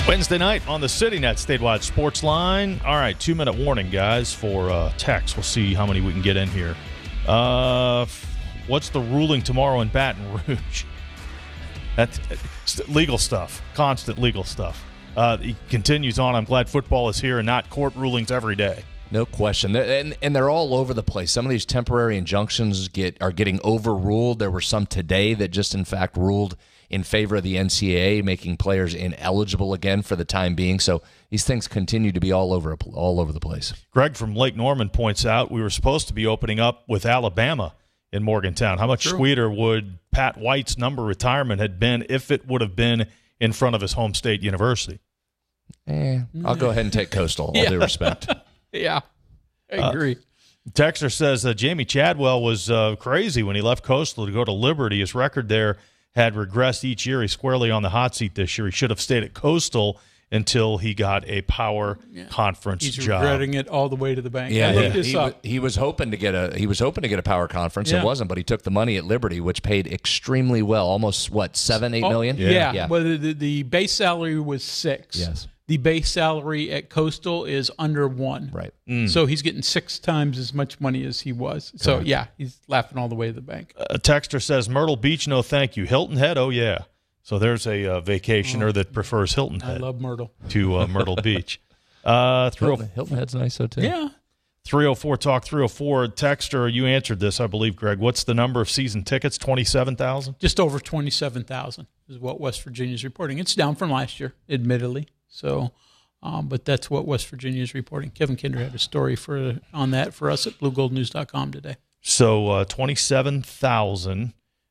Wednesday night on the CityNet Statewide Sports Line. All right, 2-minute warning, guys, for text. We'll see how many we can get in here. What's the ruling tomorrow in Baton Rouge? That's legal stuff, constant legal stuff. He continues on. I'm glad football is here and not court rulings every day. No question. And they're all over the place. Some of these temporary injunctions are getting overruled. There were some today that just, in fact, ruled in favor of the NCAA, making players ineligible again for the time being. So these things continue to be all over the place. Greg from Lake Norman points out we were supposed to be opening up with Alabama in Morgantown. How much sweeter would Pat White's number retirement had been if it would have been in front of his home state university? I'll go ahead and take Coastal, all due respect. Yeah, I agree. Texter says Jamie Chadwell was crazy when he left Coastal to go to Liberty. His record there had regressed each year. He's squarely on the hot seat this year. He should have stayed at Coastal until he got a power conference job. He's regretting it all the way to the bank. He was hoping to get a power conference. It wasn't, but he took the money at Liberty, which paid extremely well. Almost $7-8 million. Yeah. Well, the base salary was $6. Yes. The base salary at Coastal is under $1. Right. So he's getting 6 times as much money as he was. Correct. So, he's laughing all the way to the bank. A texter says, Myrtle Beach, no thank you. Hilton Head, oh, yeah. So there's a vacationer that prefers Hilton Head. I love Myrtle. To Myrtle Beach. Hilton Head's nice, though, too. Yeah. 304 Talk 304. Texter, you answered this, I believe, Greg. What's the number of season tickets? 27,000? Just over 27,000 is what West Virginia's reporting. It's down from last year, admittedly. So, but that's what West Virginia is reporting. Kevin Kinder had a story on that for us at BlueGoldNews.com today. So 27,000,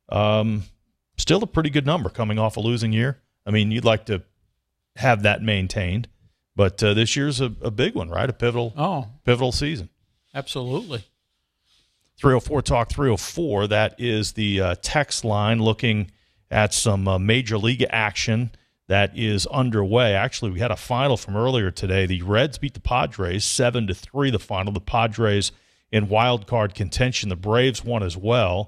still a pretty good number coming off a losing year. I mean, you'd like to have that maintained, but this year's a big one, right? A pivotal season. Absolutely. 304 Talk 304. That is the text line looking at some major league action that is underway. Actually, we had a final from earlier today. The Reds beat the Padres 7-3, the final. The Padres in wild card contention. The Braves won as well,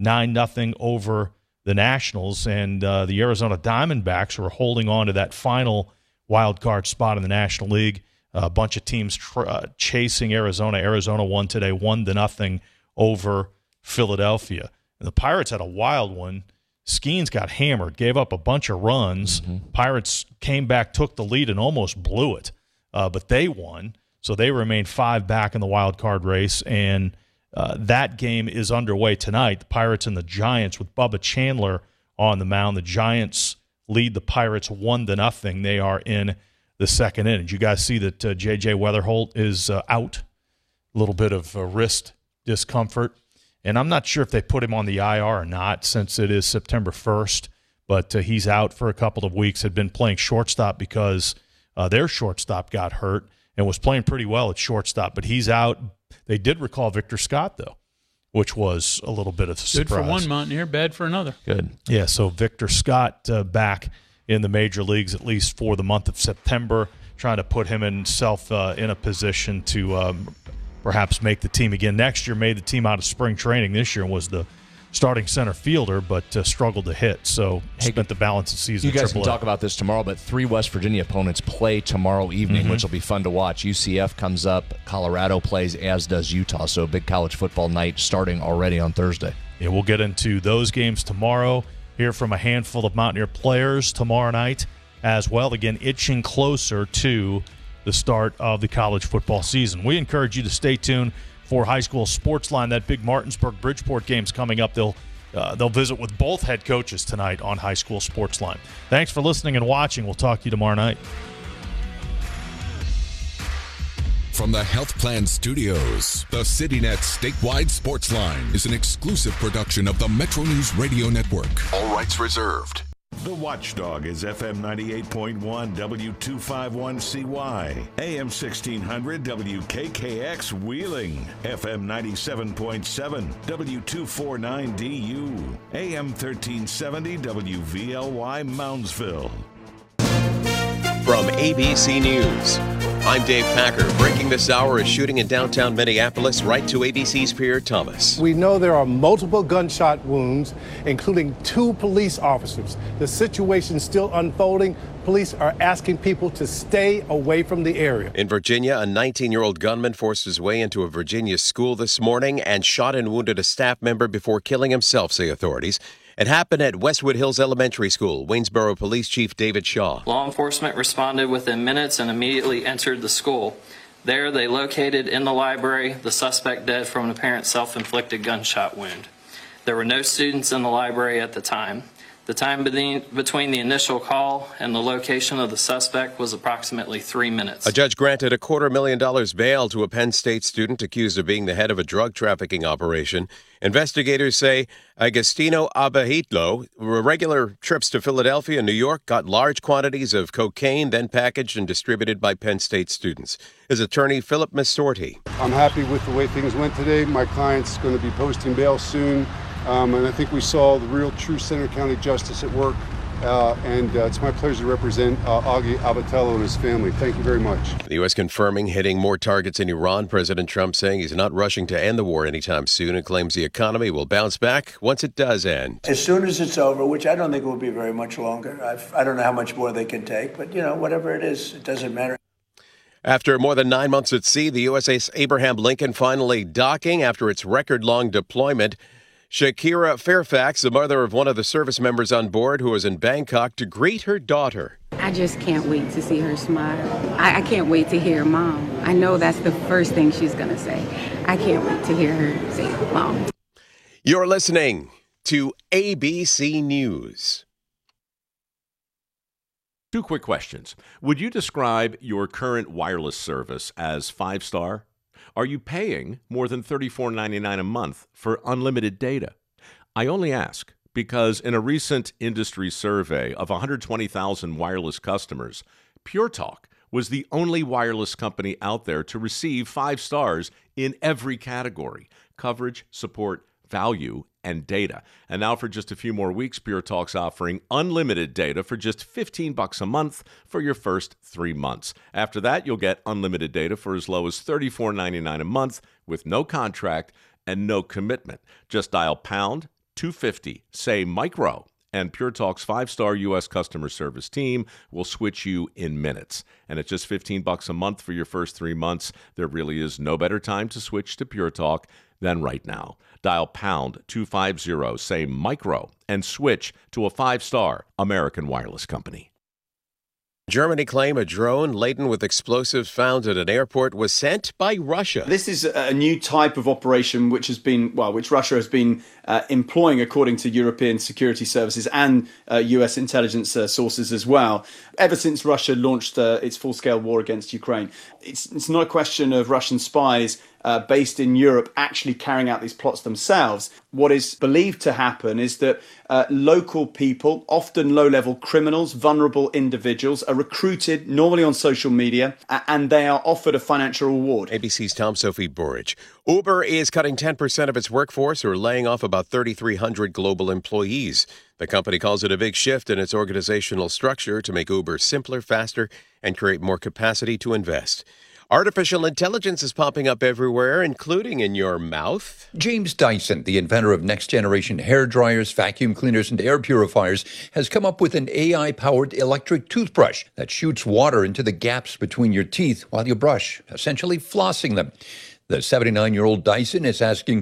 9-0 over the Nationals. And the Arizona Diamondbacks are holding on to that final wild card spot in the National League. A bunch of teams chasing Arizona. Arizona won today 1-0 over Philadelphia. And the Pirates had a wild one. Skeens got hammered, gave up a bunch of runs. Mm-hmm. Pirates came back, took the lead, and almost blew it. But they won, so they remain 5 back in the wild card race. And that game is underway tonight. The Pirates and the Giants with Bubba Chandler on the mound. The Giants lead the Pirates 1-0. They are in the second inning. Did you guys see that J.J. Weatherholt is out? A little bit of wrist discomfort. And I'm not sure if they put him on the IR or not since it is September 1st, but he's out for a couple of weeks. Had been playing shortstop because their shortstop got hurt and was playing pretty well at shortstop, but he's out. They did recall Victor Scott, though, which was a little bit of a surprise. Good for one Mountaineer, bad for another. Good. Yeah, so Victor Scott back in the major leagues at least for the month of September, trying to put himself in a position to perhaps make the team again. Next year made the team out of spring training. This year was the starting center fielder, but struggled to hit. So spent the balance of the season. You guys can talk about this tomorrow, but 3 West Virginia opponents play tomorrow evening, which will be fun to watch. UCF comes up, Colorado plays, as does Utah. So a big college football night starting already on Thursday. Yeah, we'll get into those games tomorrow. Hear from a handful of Mountaineer players tomorrow night as well. Again, itching closer to the start of the college football season. We encourage you to stay tuned for High School Sports Line. That big Martinsburg-Bridgeport game's coming up. They'll visit with both head coaches tonight on High School Sports Line. Thanks for listening and watching. We'll talk to you tomorrow night. From the Health Plan Studios, the CityNet Statewide Sports Line is an exclusive production of the Metro News Radio Network. All rights reserved. The Watchdog is FM 98.1 W251CY, AM 1600 WKKX Wheeling, FM 97.7 W249DU, AM 1370 WVLY Moundsville. from ABC News. I'm Dave Packer. Breaking this hour is shooting in downtown Minneapolis, right to ABC's Pierre Thomas. We know there are multiple gunshot wounds, including 2 police officers. The situation is still unfolding. Police are asking people to stay away from the area. In Virginia, a 19-year-old gunman forced his way into a Virginia school this morning and shot and wounded a staff member before killing himself, say authorities. It happened at Westwood Hills Elementary School. Waynesboro Police Chief David Shaw. Law enforcement responded within minutes and immediately entered the school. There, they located in the library the suspect dead from an apparent self-inflicted gunshot wound. There were no students in the library at the time. The time between the initial call and the location of the suspect was approximately 3 minutes. A judge granted a $250,000 bail to a Penn State student accused of being the head of a drug trafficking operation. Investigators say Agostino Abahitlo, regular trips to Philadelphia and New York, got large quantities of cocaine, then packaged and distributed by Penn State students. His attorney, Philip Massorti. I'm happy with the way things went today. My client's going to be posting bail soon. And I think we saw the real true Centre County justice at work. And it's my pleasure to represent Augie Abatello and his family. Thank you very much. The U.S. confirming hitting more targets in Iran. President Trump saying he's not rushing to end the war anytime soon and claims the economy will bounce back once it does end. As soon as it's over, which I don't think will be very much longer. I don't know how much more they can take, but, whatever it is, it doesn't matter. After more than 9 months at sea, the USS Abraham Lincoln finally docking after its record-long deployment. Shakira Fairfax, the mother of one of the service members on board who was in Bangkok to greet her daughter. I just can't wait to see her smile. I can't wait to hear Mom. I know that's the first thing she's going to say. I can't wait to hear her say Mom. You're listening to ABC News. 2 quick questions. Would you describe your current wireless service as 5-star? Are you paying more than $34.99 a month for unlimited data? I only ask because in a recent industry survey of 120,000 wireless customers, Pure Talk was the only wireless company out there to receive 5 stars in every category: coverage, support, value, and data. And now for just a few more weeks, Pure Talk's offering unlimited data for just $15 a month for your first 3 months. After that, you'll get unlimited data for as low as $34.99 a month with no contract and no commitment. Just dial pound 250, say micro, and Pure Talk's 5-star U.S. customer service team will switch you in minutes. And at just $15 a month for your first 3 months, there really is no better time to switch to Pure Talk than right now. Dial pound 250, say micro, and switch to a 5-star American wireless company. Germany claim a drone laden with explosives found at an airport was sent by Russia. This is a new type of operation which Russia has been employing, according to European security services and US intelligence sources as well, ever since Russia launched its full-scale war against Ukraine. It's not a question of Russian spies based in Europe actually carrying out these plots themselves. What is believed to happen is that local people, often low-level criminals, vulnerable individuals, are recruited normally on social media and they are offered a financial reward. ABC's Tom-Sophie Burridge. Uber is cutting 10% of its workforce or laying off about 3,300 global employees. The company calls it a big shift in its organizational structure to make Uber simpler, faster, and create more capacity to invest. Artificial intelligence is popping up everywhere, including in your mouth. James Dyson, the inventor of next-generation hair dryers, vacuum cleaners, and air purifiers, has come up with an AI-powered electric toothbrush that shoots water into the gaps between your teeth while you brush, essentially flossing them. The 79-year-old Dyson is asking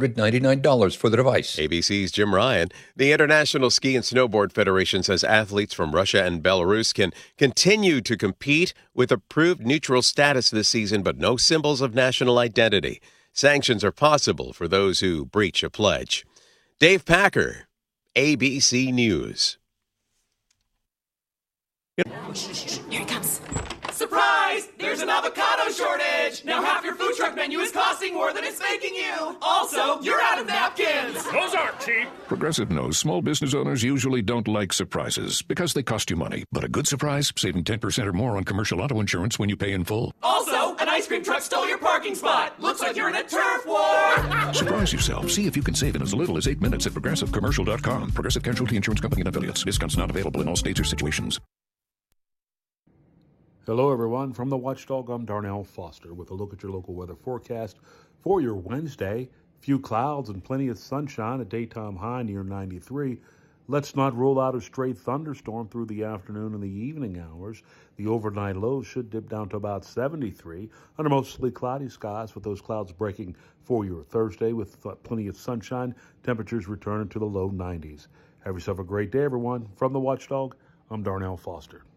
$499 for the device. ABC's Jim Ryan. The International Ski and Snowboard Federation says athletes from Russia and Belarus can continue to compete with approved neutral status this season, but no symbols of national identity. Sanctions are possible for those who breach a pledge. Dave Packer, ABC News. Here he comes. Surprise! There's an avocado shortage! Now half your food truck menu is costing more than it's making you! Also, you're out of napkins! Those aren't cheap! Progressive knows small business owners usually don't like surprises because they cost you money. But a good surprise, saving 10% or more on commercial auto insurance when you pay in full. Also, an ice cream truck stole your parking spot! Looks like you're in a turf war! Surprise yourself. See if you can save in as little as 8 minutes at ProgressiveCommercial.com. Progressive Casualty Insurance Company and Affiliates. Discounts not available in all states or situations. Hello, everyone. From the Watchdog, I'm Darnell Foster with a look at your local weather forecast for your Wednesday. Few clouds and plenty of sunshine, a daytime high near 93. Let's not rule out a straight thunderstorm through the afternoon and the evening hours. The overnight lows should dip down to about 73 under mostly cloudy skies, with those clouds breaking for your Thursday with plenty of sunshine. Temperatures returning to the low 90s. Have yourself a great day, everyone. From the Watchdog, I'm Darnell Foster.